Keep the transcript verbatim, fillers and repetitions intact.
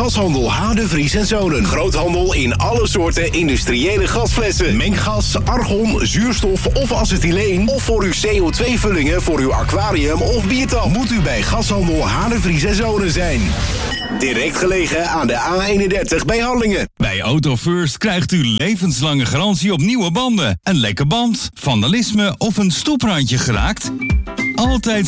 Gashandel H. de Vries en Zonen. Groothandel in alle soorten industriële gasflessen. Menggas, argon, zuurstof of acetyleen. Of voor uw C O twee vullingen voor uw aquarium of biertap. Moet u bij Gashandel H. de Vries en Zonen zijn. Direct gelegen aan de A eenendertig bij Harlingen. Bij Auto First krijgt u levenslange garantie op nieuwe banden. Een lekke band, vandalisme of een stoeprandje geraakt? Altijd